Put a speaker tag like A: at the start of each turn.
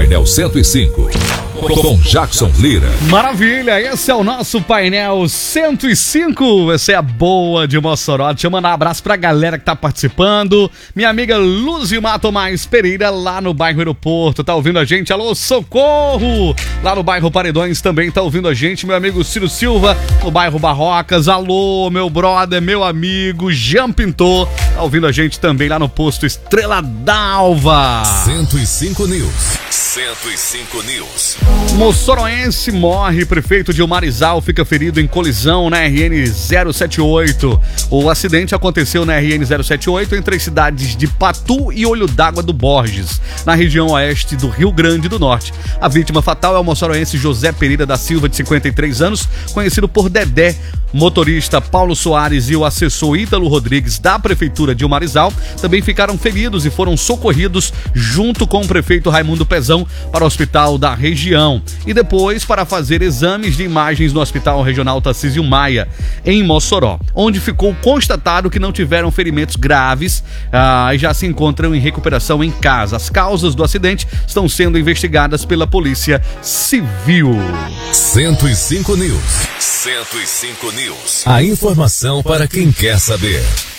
A: Painel 105, com Jackson Lira.
B: Maravilha, esse é o nosso Painel 105, essa é a boa de Mossoró. Deixa eu mandar um abraço pra galera que tá participando. Minha amiga Luzimar Tomás Pereira, lá no bairro Aeroporto, tá ouvindo a gente. Alô, socorro! Lá no bairro Paredões também tá ouvindo a gente. Meu amigo Ciro Silva, no bairro Barrocas. Alô, meu brother, meu amigo Jean Pintor, tá ouvindo a gente também lá no posto Estrela d'Alva.
A: 105 News. 105 News.
B: Moçoroense morre, prefeito de Marizal fica ferido em colisão na RN 078. O acidente aconteceu na RN 078 entre as cidades de Patu e Olho d'Água do Borges, na região oeste do Rio Grande do Norte. A vítima fatal é o moçoroense José Pereira da Silva, de 53 anos, conhecido por Dedé. Motorista Paulo Soares e o assessor Ítalo Rodrigues da Prefeitura de Marizal também ficaram feridos e foram socorridos junto com o prefeito Raimundo Pezão para o hospital da região e depois para fazer exames de imagens no Hospital Regional Tarcísio Maia, em Mossoró, onde ficou constatado que não tiveram ferimentos graves e já se encontram em recuperação em casa. As causas do acidente estão sendo investigadas pela Polícia Civil.
A: 105 News. 105 News. A informação para quem quer saber.